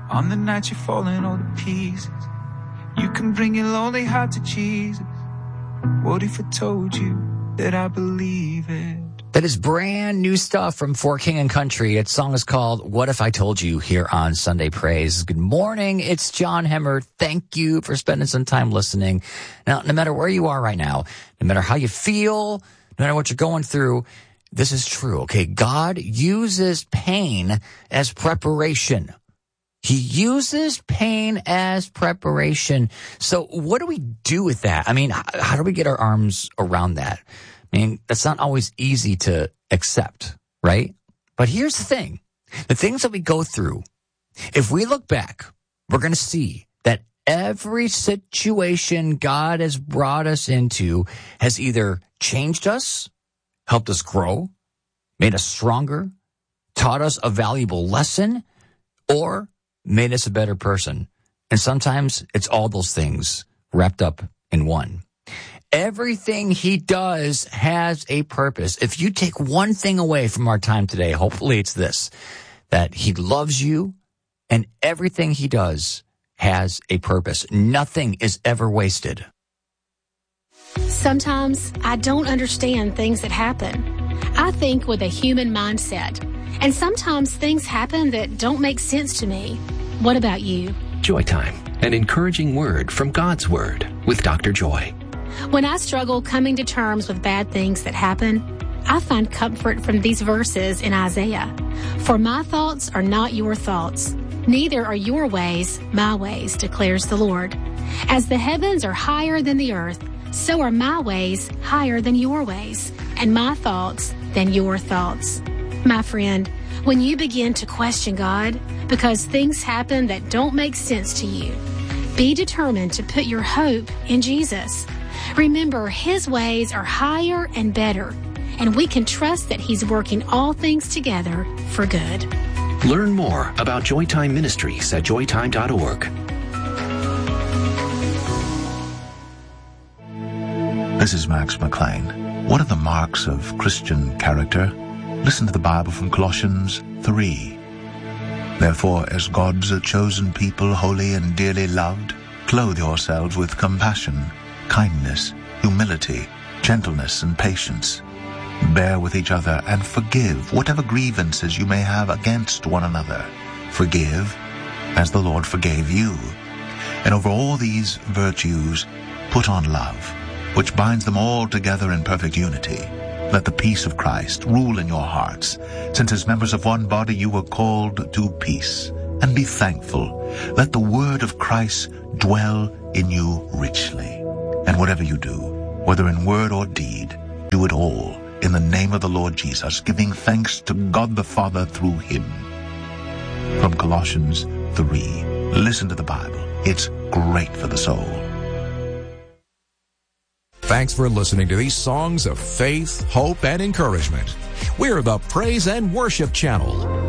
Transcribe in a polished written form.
On the night you're falling all to pieces, you can bring your lonely heart to Jesus. What if I told you that I believe it? That is brand new stuff from For King and Country. Its song is called What If I Told You here on Sunday Praise. Good morning. It's John Hemmer. Thank you for spending some time listening. Now, no matter where you are right now, no matter how you feel, no matter what you're going through, this is true, okay? God uses pain as preparation. He uses pain as preparation. So what do we do with that? I mean, how do we get our arms around that? I mean, that's not always easy to accept, right? But here's the thing. The things that we go through, if we look back, we're going to see that every situation God has brought us into has either changed us, helped us grow, made us stronger, taught us a valuable lesson, or made us a better person. And sometimes it's all those things wrapped up in one. Everything he does has a purpose. If you take one thing away from our time today, hopefully it's this, that he loves you and everything he does has a purpose. Nothing is ever wasted. Sometimes I don't understand things that happen. I think with a human mindset. And sometimes things happen that don't make sense to me. What about you? Joy Time, an encouraging word from God's Word with Dr. Joy. When I struggle coming to terms with bad things that happen, I find comfort from these verses in Isaiah. For my thoughts are not your thoughts, neither are your ways my ways, declares the Lord. As the heavens are higher than the earth, so are my ways higher than your ways, and my thoughts than your thoughts. My friend, when you begin to question God because things happen that don't make sense to you, be determined to put your hope in Jesus. Remember, his ways are higher and better, and we can trust that he's working all things together for good. Learn more about Joytime Ministries at joytime.org. This is Max McLean. What are the marks of Christian character? Listen to the Bible from Colossians 3. Therefore, as God's chosen people, holy and dearly loved, clothe yourselves with compassion, kindness, humility, gentleness, and patience. Bear with each other and forgive whatever grievances you may have against one another. Forgive as the Lord forgave you. And over all these virtues, put on love, which binds them all together in perfect unity. Let the peace of Christ rule in your hearts, since as members of one body you were called to peace. And be thankful. Let the word of Christ dwell in you richly. And whatever you do, whether in word or deed, do it all in the name of the Lord Jesus, giving thanks to God the Father through him. From Colossians 3. Listen to the Bible. It's great for the soul. Thanks for listening to these songs of faith, hope, and encouragement. We're the Praise and Worship Channel.